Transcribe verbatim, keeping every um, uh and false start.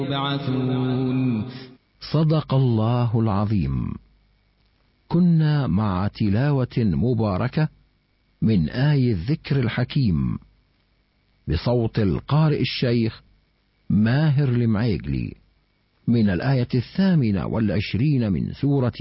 يبعثون. صدق الله العظيم. كنا مع تلاوة مباركة من آي الذكر الحكيم بصوت القارئ الشيخ ماهر المعيقلي من الآية الثامنة والعشرين من سورة